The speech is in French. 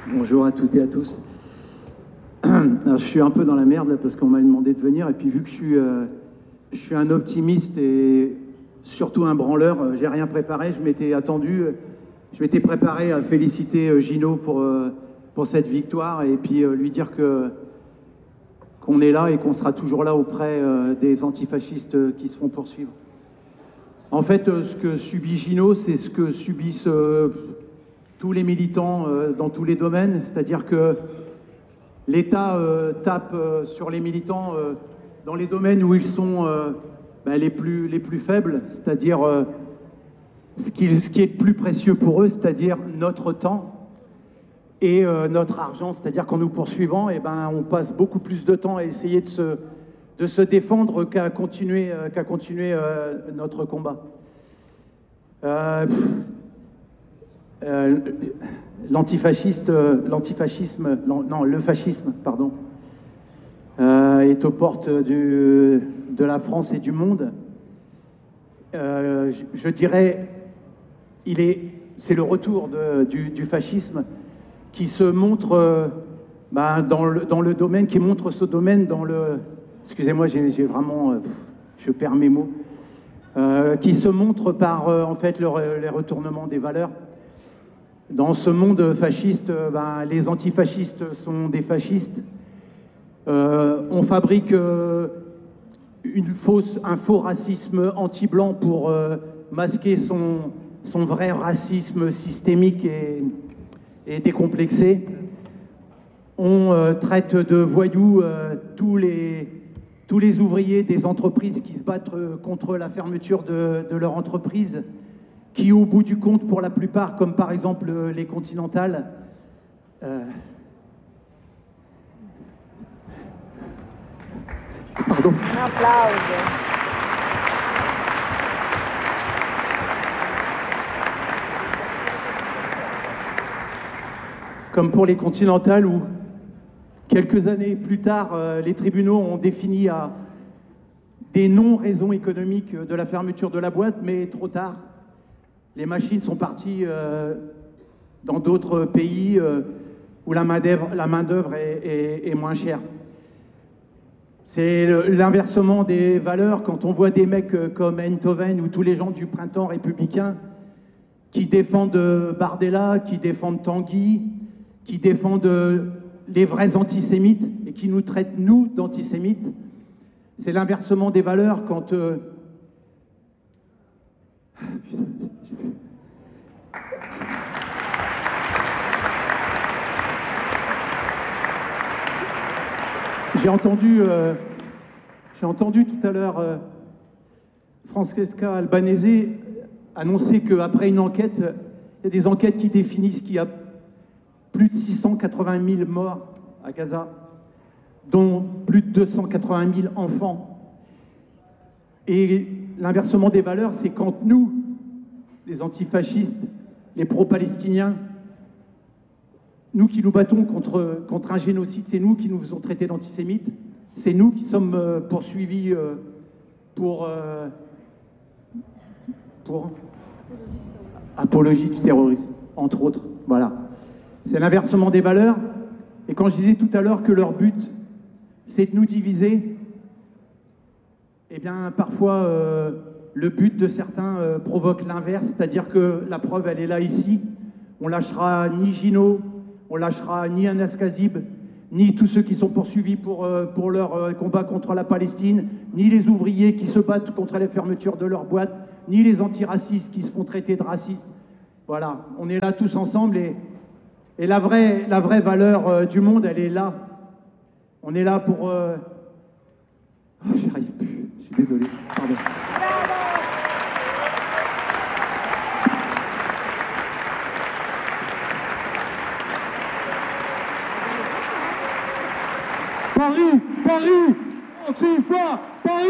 Bonjour à toutes et à tous. Alors, je suis un peu dans la merde là, parce qu'on m'a demandé de venir et puis vu que je suis un optimiste et surtout un branleur, j'ai rien préparé, je m'étais préparé à féliciter Gino pour cette victoire et puis lui dire qu'on est là et qu'on sera toujours là auprès des antifascistes qui se font poursuivre. En fait, ce que subit Gino, c'est ce que subissent tous les militants dans tous les domaines, c'est-à-dire que l'État tape sur les militants dans les domaines où ils sont les plus faibles, c'est-à-dire ce qui est le plus précieux pour eux, c'est-à-dire notre temps et notre argent, c'est-à-dire qu'en nous poursuivant, on passe beaucoup plus de temps à essayer de se défendre qu'à continuer notre combat. Le fascisme, pardon, est aux portes de la France et du monde. Je dirais, c'est le retour du fascisme qui se montre dans le domaine, qui montre ce domaine dans le... Excusez-moi, j'ai vraiment... je perds mes mots. Qui se montre par, en fait, les retournements des valeurs. Dans ce monde fasciste, les antifascistes sont des fascistes. On fabrique un faux racisme anti-blanc pour masquer son vrai racisme systémique et décomplexé. On traite de voyous tous les ouvriers des entreprises qui se battent contre la fermeture de leur entreprise, qui, au bout du compte, pour la plupart, comme par exemple les Continentales, pardon. Un applause. Comme pour les Continentales, où quelques années plus tard, les tribunaux ont défini des non-raisons économiques de la fermeture de la boîte, mais trop tard. Les machines sont parties dans d'autres pays où la main-d'œuvre est moins chère. C'est l'inversement des valeurs quand on voit des mecs comme Einthoven ou tous les gens du printemps républicain qui défendent Bardella, qui défendent Tanguy, qui défendent les vrais antisémites et qui nous traitent, nous, d'antisémites. C'est l'inversement des valeurs quand... J'ai entendu tout à l'heure Francesca Albanese annoncer qu'après une enquête, il y a des enquêtes qui définissent qu'il y a plus de 680 000 morts à Gaza, dont plus de 280 000 enfants. Et l'inversement des valeurs, c'est quand nous, les antifascistes, les pro-palestiniens, nous qui nous battons contre un génocide, c'est nous qui nous faisons traiter d'antisémites, c'est nous qui sommes poursuivis pour apologie du terrorisme, entre autres. Voilà. C'est l'inversement des valeurs. Et quand je disais tout à l'heure que leur but, c'est de nous diviser, eh bien, parfois, le but de certains provoque l'inverse, c'est-à-dire que la preuve, elle est là, ici. On lâchera ni Gino, on lâchera ni Anas Kazib, ni tous ceux qui sont poursuivis pour leur combat contre la Palestine, ni les ouvriers qui se battent contre les fermetures de leurs boîtes, ni les antiracistes qui se font traiter de racistes. Voilà, on est là tous ensemble et la vraie valeur du monde, elle est là. On est là pour... Oh, j'y arrive plus, je suis désolé, pardon. Paris, Antifa,